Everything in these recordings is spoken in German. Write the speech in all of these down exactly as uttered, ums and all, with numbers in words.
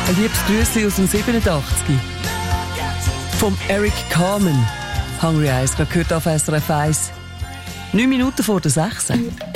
Ein liebes Grüßchen aus dem siebenundachtzig. Vom Eric Carmen. Hungry Eyes, gerade gehört auf S R F eins. Neun Minuten vor der sechs.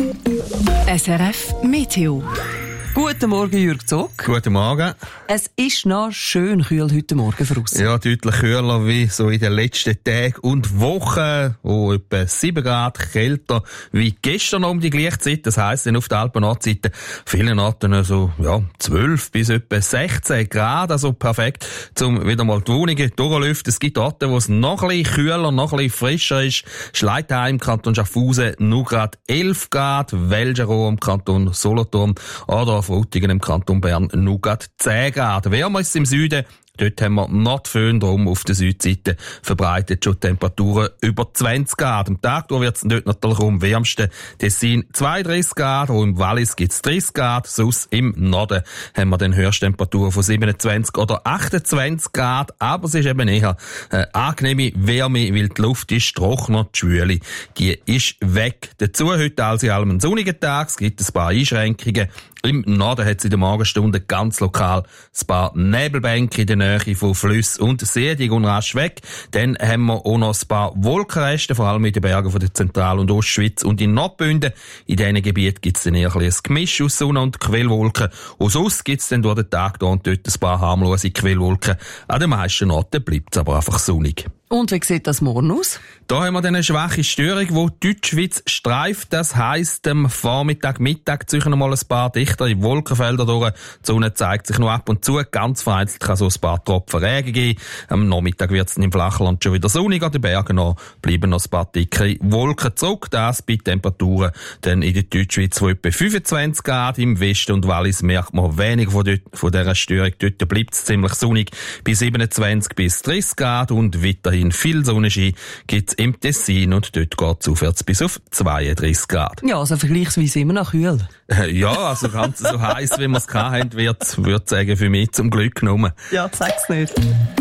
S R F Meteo. Guten Morgen, Jürg Zog. Guten Morgen. Es ist noch schön kühl heute Morgen voraus. Ja, deutlich kühler wie so in den letzten Tagen und Wochen. Oh, etwa sieben Grad kälter wie gestern um die gleiche Zeit. Das heisst, auf der Alpen-Nordseite vielen Orten so, ja, zwölf bis etwa sechzehn Grad. Also perfekt, um wieder mal die Wohnungen durchlüften. Es gibt Orte, wo es noch ein bisschen kühler, noch ein bisschen frischer ist. Schleitheim, Kanton Schaffhausen, nur gerade elf Grad. Welgerow im Kanton Solothurn oder Frutigen im Kanton Bern nur gerade zehn Grad. Wärmer ist es im Süden. Dort haben wir Nordföhn, drum auf der Südseite verbreitet schon Temperaturen über zwanzig Grad. Am Tag wird es dort natürlich am wärmsten. Tessin zweiunddreißig Grad, auch im Wallis gibt es dreißig Grad. Sonst im Norden haben wir dann Höchsttemperaturen von siebenundzwanzig oder achtundzwanzig Grad. Aber es ist eben eher eine angenehme Wärme, weil die Luft ist trockener, die Schwüle, die ist weg. Dazu heute also in allem ein sonniger Tag. Es gibt ein paar Einschränkungen. Im Norden hat es in der Morgenstunde ganz lokal ein paar Nebelbänke in der Nähe von Flüssen und Seen, die gehen rasch weg. Dann haben wir auch noch ein paar Wolkenreste, vor allem in den Bergen von der Zentral- und Ostschweiz und in Nordbünden. In diesen Gebieten gibt es dann eher ein Gemisch aus Sonne und Quellwolken. Und sonst gibt es dann durch den Tag da und dort ein paar harmlose Quellwolken. An den meisten Orten bleibt es aber einfach sonnig. Und wie sieht das morgen aus? Da haben wir dann eine schwache Störung, die die Deutschschweiz streift. Das heisst, am Vormittag, Mittag ziehen noch mal ein paar dichtere Wolkenfelder durch. Die Sonne zeigt sich noch ab und zu. Ganz vereinzelt kann so ein paar Tropfen Regen geben. Am Nachmittag wird es im Flachland schon wieder sonnig. An den Bergen noch bleiben noch ein paar dickere Wolken zurück. Das bei Temperaturen dann in der Deutschschweiz von etwa fünfundzwanzig Grad. Im Westen und Wallis merkt man wenig von, dort, von dieser Störung. Dort bleibt es ziemlich sonnig. Bei siebenundzwanzig bis dreißig Grad und weiterhin viel Sonnenschein gibt's im Tessin und dort geht's aufwärts bis auf zweiunddreißig Grad. Ja, also vergleichsweise immer noch kühl. Ja, also ganz so heiß, wie wir es hatten, wird, würde sagen, für mich zum Glück genommen. Ja, zeig's nicht.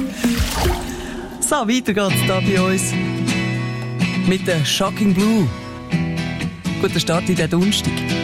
So, weiter geht's da bei uns mit der Shocking Blue. Guter Start in den Donnerstag.